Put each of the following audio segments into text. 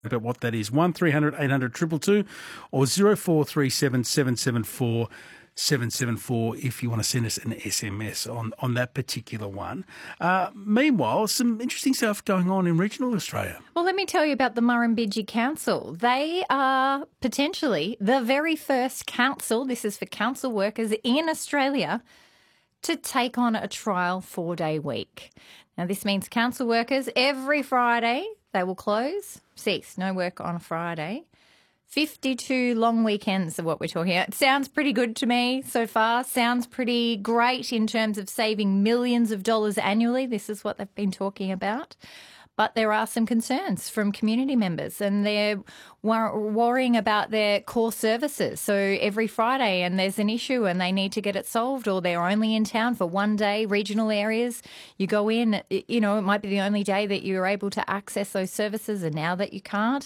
about what that is. 1300 800 222 or 0437 774 774 if you want to send us an SMS on that particular one. Meanwhile, some interesting stuff going on in regional Australia. Well, let me tell you about the Murrumbidgee Council. They are potentially the very first council, this is for council workers in Australia, to take on a trial 4-day week. Now, this means council workers every Friday, they will cease, no work on a Friday. 52 long weekends of what we're talking about. It sounds pretty good to me so far. Sounds pretty great in terms of saving millions of dollars annually. This is what they've been talking about. But there are some concerns from community members and they're worrying about their core services. So every Friday and there's an issue and they need to get it solved or they're only in town for one day, regional areas. You go in, it might be the only day that you're able to access those services and now that you can't.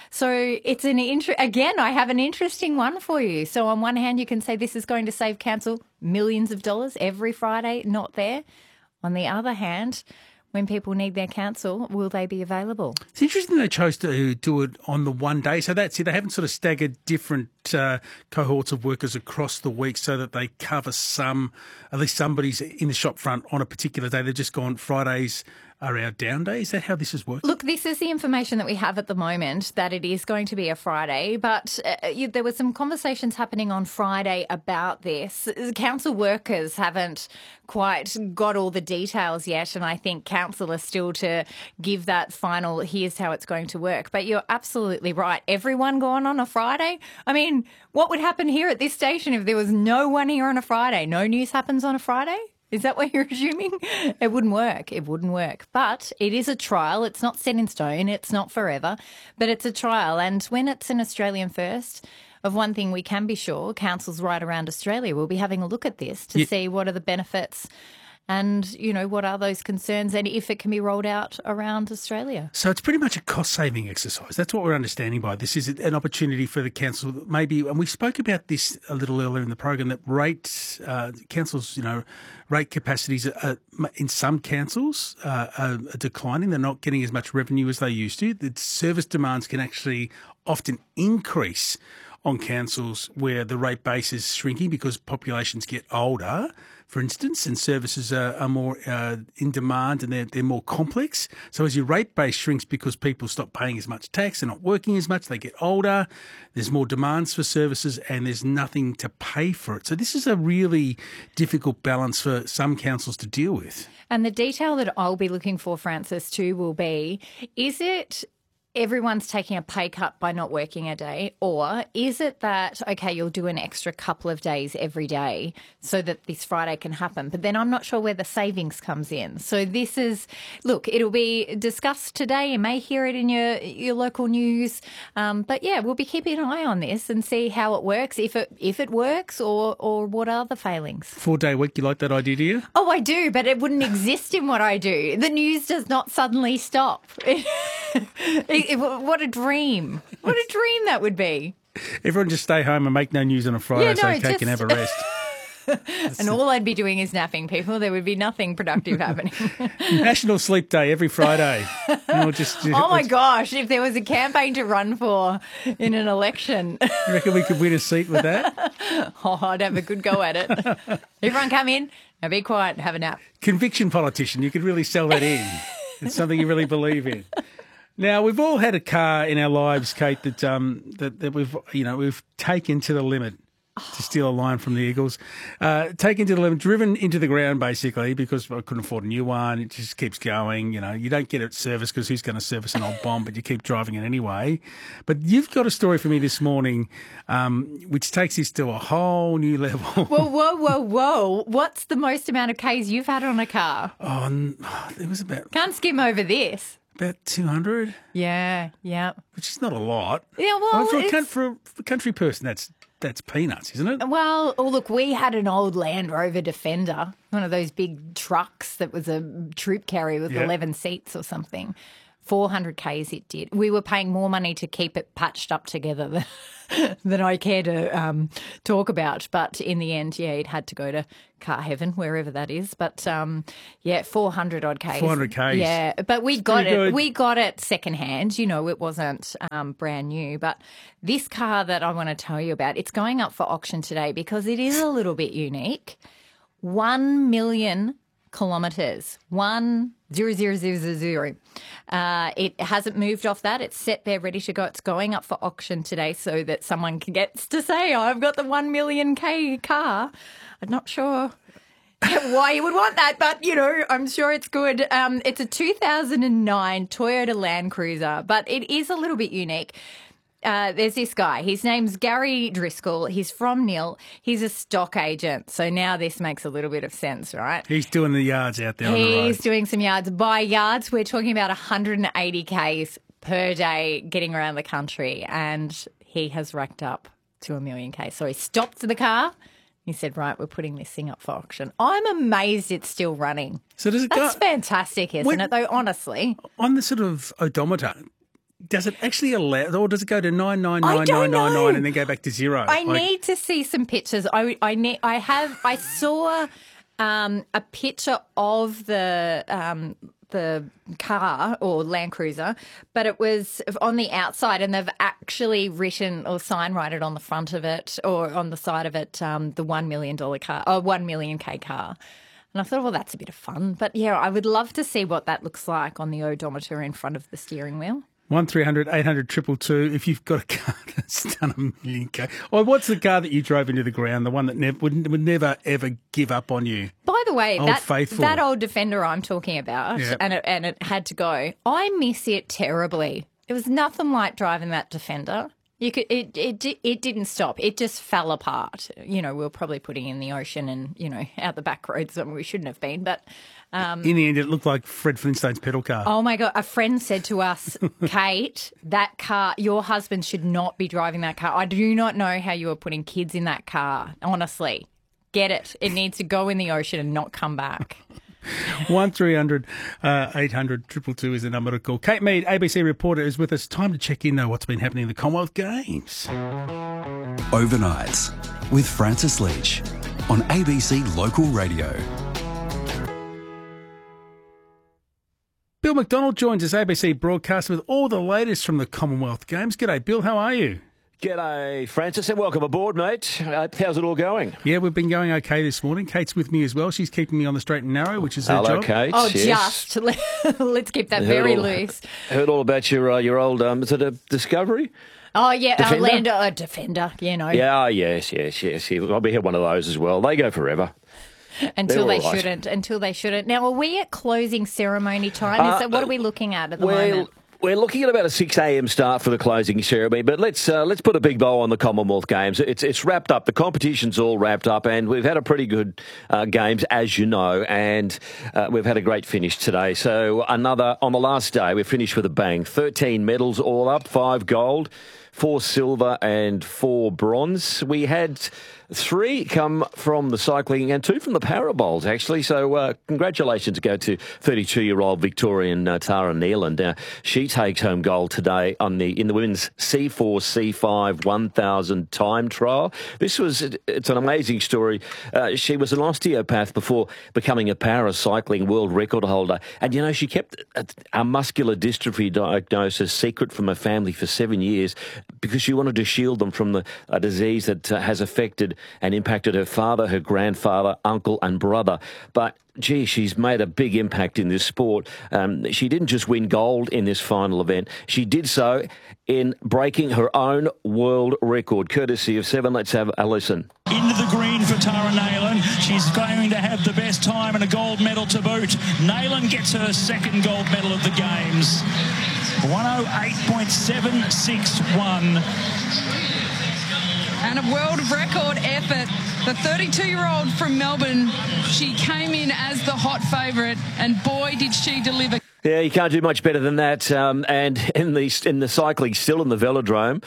So it's again, I have an interesting one for you. So on one hand, you can say this is going to save council millions of dollars every Friday, not there. On the other hand, when people need their council, will they be available? It's interesting they chose to do it on the one day. So that's it. They haven't sort of staggered different cohorts of workers across the week so that they cover at least somebody's in the shop front on a particular day. They've just gone Fridays are our down day. Is that how this is working? Look, this is the information that we have at the moment, that it is going to be a Friday, but there were some conversations happening on Friday about this. Council workers haven't quite got all the details yet, and I think council are still to give that final, here's how it's going to work. But you're absolutely right. Everyone gone on a Friday? I mean, what would happen here at this station if there was no one here on a Friday? No news happens on a Friday? Is that what you're assuming? It wouldn't work. It wouldn't work. But it is a trial. It's not set in stone. It's not forever. But it's a trial. And when it's an Australian first, of one thing we can be sure, councils right around Australia will be having a look at this to see what are the benefits and, what are those concerns and if it can be rolled out around Australia. So it's pretty much a cost-saving exercise. That's what we're understanding by this. Is an opportunity for the council maybe, and we spoke about this a little earlier in the program, that councils, rate capacities in some councils are declining. They're not getting as much revenue as they used to. The service demands can actually often increase on councils where the rate base is shrinking because populations get older, for instance, and services are more in demand and they're more complex. So as your rate base shrinks because people stop paying as much tax, they're not working as much, they get older, there's more demands for services and there's nothing to pay for it. So this is a really difficult balance for some councils to deal with. And the detail that I'll be looking for, Francis, too, will be, is it everyone's taking a pay cut by not working a day? Or is it that, okay, you'll do an extra couple of days every day so that this Friday can happen? But then I'm not sure where the savings comes in. So this is, look, it'll be discussed today. You may hear it in your local news. But yeah, we'll be keeping an eye on this and see how it works, if it works or what are the failings. 4-day week, you like that idea, do you? Oh, I do, but it wouldn't exist in what I do. The news does not suddenly stop. What a dream. What a dream that would be. Everyone just stay home and make no news on a Friday so they can have a rest. And all I'd be doing is napping people. There would be nothing productive happening. National Sleep Day every Friday. Oh, my gosh. If there was a campaign to run for in an election. You reckon we could win a seat with that? Oh, I'd have a good go at it. Everyone come in. Now be quiet and have a nap. Conviction politician. You could really sell that in. It's something you really believe in. Now, we've all had a car in our lives, Kate, that we've taken to the limit, to steal a line from the Eagles. Taken to the limit, driven into the ground, basically, because I couldn't afford a new one. It just keeps going. You don't get it serviced because who's going to service an old bomb, but you keep driving it anyway. But you've got a story for me this morning which takes this to a whole new level. Whoa. What's the most amount of Ks you've had on a car? Oh, it was about... Can't skim over this. About 200. Yeah. Which is not a lot. Yeah, well, for a country person, that's peanuts, isn't it? Well, look, we had an old Land Rover Defender, one of those big trucks that was a troop carrier with 11 seats or something. 400 Ks it did. We were paying more money to keep it patched up together than I care to talk about. But in the end, it had to go to car heaven, wherever that is. But 400 odd Ks. 400 Ks. Yeah, but we got it. Good. We got it secondhand. It wasn't brand new. But this car that I want to tell you about, it's going up for auction today because it is a little bit unique. 1 million kilometres, 1,000,000. It hasn't moved off that. It's set there, ready to go. It's going up for auction today so that someone gets to say, I've got the 1 million K car. I'm not sure why you would want that, but, I'm sure it's good. It's a 2009 Toyota Land Cruiser, but it is a little bit unique. There's this guy. His name's Gary Driscoll. He's from Nil. He's a stock agent. So now this makes a little bit of sense, right? He's doing the yards out there on the road. He's doing some yards. By yards, we're talking about 180 Ks per day getting around the country. And he has racked up to 1 million Ks. So he stopped the car. He said, right, we're putting this thing up for auction. I'm amazed it's still running. So does it That's fantastic, isn't it, though, honestly? On the sort of odometer, does it actually allow, or does it go to 99999 and then go back to zero? I need to see some pictures. I saw a picture of the car or Land Cruiser, but it was on the outside, and they've actually written or sign righted on the front of it or on the side of it the $1 million car or 1 million K car. And I thought, well, that's a bit of fun. But I would love to see what that looks like on the odometer in front of the steering wheel. 1300 800 222. If you've got a car that's done 1 million K. Or what's the car that you drove into the ground, the one that would never, ever give up on you? By the way, Faithful. that old Defender I'm talking about, and it had to go, I miss it terribly. It was nothing like driving that Defender. It didn't stop. It just fell apart. We were probably putting it in the ocean and, out the back roads somewhere we shouldn't have been. But in the end, it looked like Fred Flintstone's pedal car. Oh, my God. A friend said to us, Kate, that car, your husband should not be driving that car. I do not know how you are putting kids in that car. Honestly, get it. It needs to go in the ocean and not come back. 1300 800 222 is the number to call. Kate Mead, ABC reporter, is with us. Time to check in, though, what's been happening in the Commonwealth Games. Overnights with Francis Leach on ABC Local Radio. Bill McDonald joins us, ABC broadcaster, with all the latest from the Commonwealth Games. G'day, Bill. How are you? G'day, Francis, and welcome aboard, mate. How's it all going? Yeah, we've been going okay this morning. Kate's with me as well. She's keeping me on the straight and narrow, which is her Hello, job. Kate. Oh, yes. just. Let's keep that very loose. Heard all about your old, is it a Discovery? Oh, yeah, Defender? Defender, Yeah, yes. Well, we had one of those as well. They go forever. Until they right. shouldn't. Now, are we at closing ceremony time? What are we looking at the moment? We're looking at about a 6 a.m. start for the closing ceremony, but let's put a big bow on the Commonwealth Games. It's wrapped up. The competition's all wrapped up, and we've had a pretty good games, as you know, and we've had a great finish today. So on the last day, we finished with a bang. 13 medals all up, 5 gold, 4 silver and 4 bronze. We had 3 come from the cycling and 2 from the para bowls, actually. So congratulations go to 32-year-old Victorian Tara Neeland. She takes home gold today in the women's C4, C5 1,000 time trial. It's an amazing story. She was an osteopath before becoming a para cycling world record holder. And, she kept a muscular dystrophy diagnosis secret from her family for 7 years because she wanted to shield them from a disease that has affected and impacted her father, her grandfather, uncle and brother. But, gee, she's made a big impact in this sport. She didn't just win gold in this final event. She did so in breaking her own world record, courtesy of 7. Let's have a listen. Into the green for Tara Neeland. She's going to have the best time and a gold medal to boot. Neeland gets her second gold medal of the Games. 108.761. And a world record effort. The 32-year-old from Melbourne, she came in as the hot favourite, and boy, did she deliver. Yeah, you can't do much better than that. And in the cycling, still in the velodrome,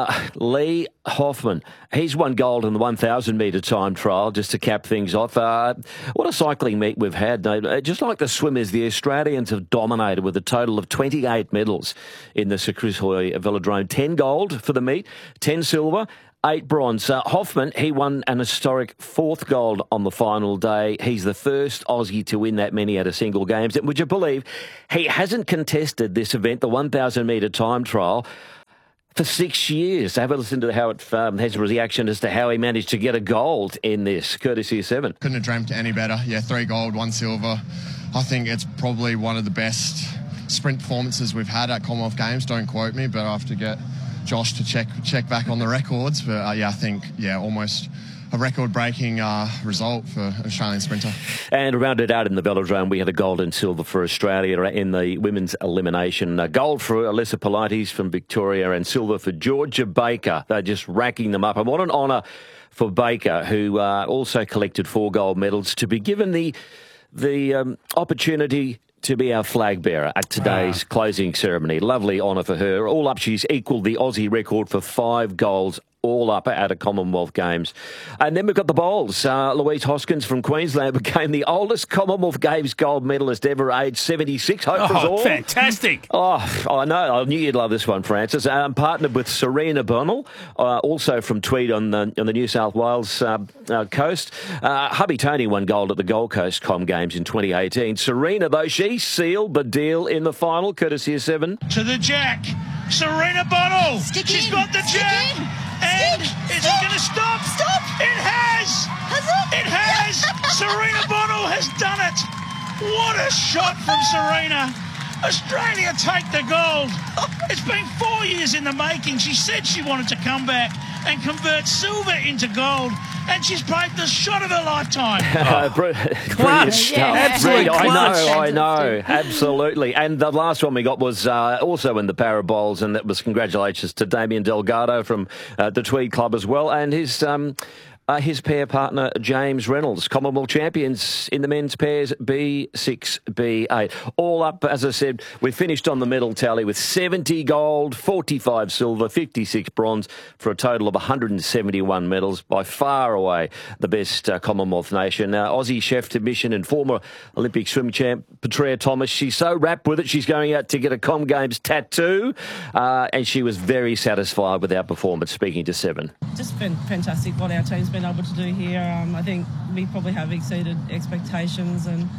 Lee Hoffman, he's won gold in the 1,000-metre time trial, just to cap things off. What a cycling meet we've had. Just like the swimmers, the Australians have dominated with a total of 28 medals in the Sir Chris Hoy velodrome. 10 gold for the meet, 10 silver, 8 bronze. Hoffman, he won an historic 4th gold on the final day. He's the first Aussie to win that many at a single Games. And would you believe he hasn't contested this event, the 1,000-metre time trial, for 6 years? Have a listen to how it has a reaction as to how he managed to get a gold in this, courtesy of Seven. Couldn't have dreamt any better. Yeah, 3 gold, 1 silver. I think it's probably one of the best sprint performances we've had at Commonwealth Games. Don't quote me, but I have to get Josh to check back on the records. But I think, almost a record-breaking result for Australian sprinter. And rounded out in the velodrome, we had a gold and silver for Australia in the women's elimination. Gold for Alyssa Politis from Victoria and silver for Georgia Baker. They're just racking them up. And what an honour for Baker, who also collected 4 gold medals, to be given the opportunity to be our flag bearer at today's closing ceremony. Lovely honour for her. All up, she's equalled the Aussie record for 5 golds all up at a Commonwealth Games. And then we've got the bowls. Louise Hoskins from Queensland became the oldest Commonwealth Games gold medalist ever, aged 76. Hope for us all. Fantastic. Oh, I know. I knew you'd love this one, Francis. Partnered with Serena Bonnell, also from Tweed on the New South Wales coast. Hubby Tony won gold at the Gold Coast Com Games in 2018. Serena, though, she sealed the deal in the final, courtesy of Seven. To the jack. Serena Bonnell. She's got the jack. And is it going to stop? Stop! It has! Has it? It has! Serena Bonnell has done it! What a shot from Serena! Australia take the gold! It's been 4 years in the making. She said she wanted to come back and convert silver into gold, and she's played the shot of her lifetime. Brilliant stuff. Absolute clutch. I know. Absolutely. And the last one we got was also in the Para Bowls, and that was congratulations to Damien Delgado from the Tweed Club as well, and his pair partner, James Reynolds, Commonwealth champions in the men's pairs B6, B8. All up, as I said, we finished on the medal tally with 70 gold, 45 silver, 56 bronze, for a total of 171 medals. By far away the best Commonwealth nation. Aussie chef to mission and former Olympic swim champ, Petrea Thomas. She's so wrapped with it, she's going out to get a Com Games tattoo, and she was very satisfied with our performance, speaking to Seven. Just been fantastic what our team's been able to do here. I think we probably have exceeded expectations, and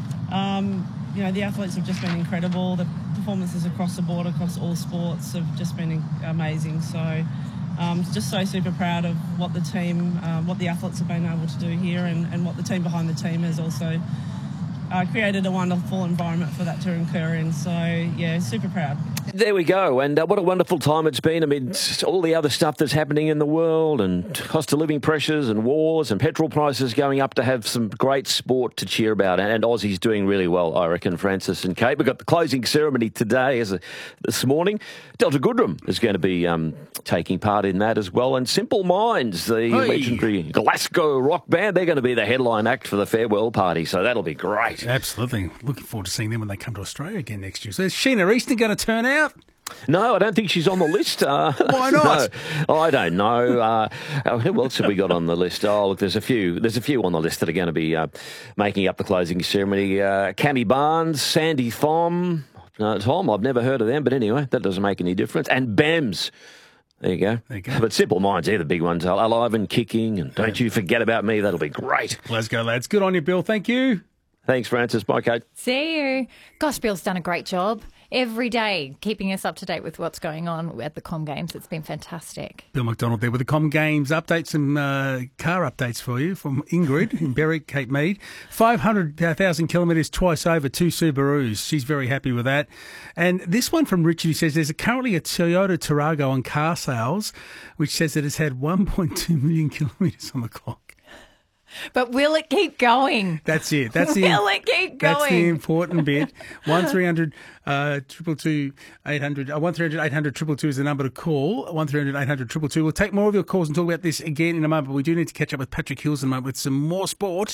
the athletes have just been incredible. The performances across the board, across all sports, have just been amazing. So just so super proud of what the team, what the athletes have been able to do here, and what the team behind the team has also created a wonderful environment for that to occur in. So, yeah, super proud. There we go. And what a wonderful time it's been amidst all the other stuff that's happening in the world, and cost of living pressures and wars and petrol prices going up, to have some great sport to cheer about. And Aussie's doing really well, I reckon, Francis and Kate. We've got the closing ceremony today, this morning. Delta Goodrem is going to be taking part in that as well. And Simple Minds, the legendary Glasgow rock band, they're going to be the headline act for the farewell party. So that'll be great. Absolutely. Looking forward to seeing them when they come to Australia again next year. So is Sheena Easton going to turn out? No, I don't think she's on the list. Why not? No, I don't know. Who else have we got on the list? Oh, look, there's a few on the list that are going to be making up the closing ceremony. Cammy Barnes, Sandy Thom. Tom, I've never heard of them, but anyway, that doesn't make any difference. And Bems. There you go. But Simple Minds, they're the big ones. Alive and Kicking, and Don't You Forget About Me. That'll be great. Let's go, lads. Good on you, Bill. Thank you. Thanks, Francis. Bye, Kate. See you. Gosh, Bill's done a great job every day keeping us up to date with what's going on at the Com Games. It's been fantastic. Bill McDonald there with the Com Games updates, some car updates for you from Ingrid in Berwick, Cape Mead. 500,000 kilometres twice over, 2 Subarus. She's very happy with that. And this one from Richard, who says there's currently a Toyota Tarago on car sales, which says that it's had 1.2 million kilometres on the clock. But will it keep going? That's it. Will it keep going? That's the important bit. 1300 222 800. 1300 800 222 is the number to call. 1300 800 222. We'll take more of your calls and talk about this again in a moment. But we do need to catch up with Patrick Hills in a moment with some more sport.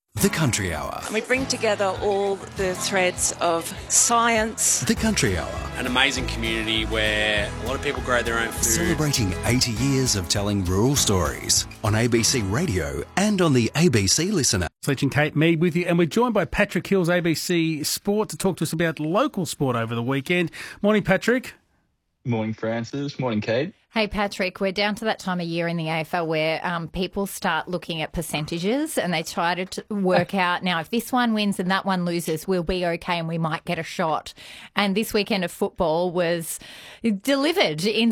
The Country Hour. We bring together all the threads of science. The Country Hour. An amazing community where a lot of people grow their own food. Celebrating 80 years of telling rural stories on ABC Radio and on the ABC Listener. Sledge and Kate Mead with you, and we're joined by Patrick Hills, ABC Sport, to talk to us about local sport over the weekend. Morning, Patrick. Morning, Francis. Morning, Kate. Hey, Patrick, we're down to that time of year in the AFL where people start looking at percentages and they try to work out, now, if this one wins and that one loses, we'll be okay and we might get a shot. And this weekend of football was delivered in